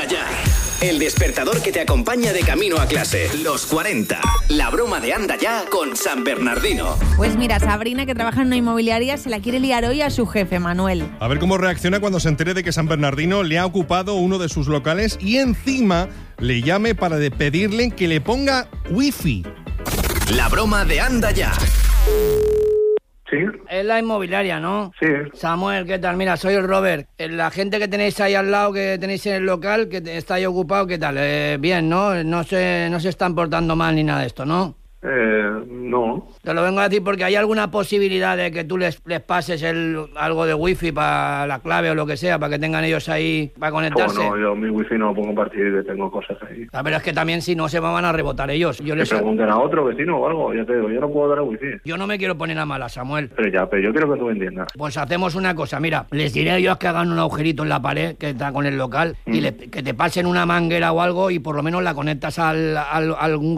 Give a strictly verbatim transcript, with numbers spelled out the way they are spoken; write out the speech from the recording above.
Anda Ya. El despertador que te acompaña de camino a clase. Los cuarenta. La broma de Anda Ya con San Bernardino. Pues mira, Sabrina, que trabaja en una inmobiliaria, se la quiere liar hoy a su jefe, Manuel. A ver cómo reacciona cuando se entere de que San Bernardino le ha ocupado uno de sus locales y encima le llame para de pedirle que le ponga wifi. La broma de Anda Ya. Sí. Es la inmobiliaria, ¿no? Sí. Samuel, ¿qué tal? Mira, soy el Robert. La gente que tenéis ahí al lado, que tenéis en el local, que está ahí ocupado, ¿qué tal? Eh, bien, ¿no? No se, no se están portando mal ni nada de esto, ¿no? Eh, no. Te lo vengo a decir porque hay alguna posibilidad de que tú les, les pases el, algo de wifi para la clave o lo que sea, para que tengan ellos ahí para conectarse. No, no, yo mi wifi no lo pongo partido y tengo cosas ahí. A ver, es que también si no se me van a rebotar ellos. Yo Que les pregunten a otro vecino o algo, ya te digo, yo no puedo dar el wifi. Yo no me quiero poner a mala, Samuel. Pero ya, pero yo quiero que tú me entiendas. Pues hacemos una cosa, mira, les diré a ellos que hagan un agujerito en la pared que está con el local mm. y le, que te pasen una manguera o algo y por lo menos la conectas al, al, al